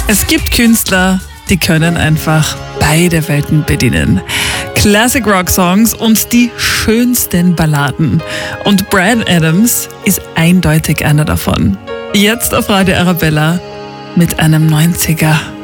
Es gibt Künstler, die können einfach beide Welten bedienen. Classic Rock Songs und die schönsten Balladen. Und Bryan Adams ist eindeutig einer davon. Jetzt auf Radio Arabella mit einem 90er.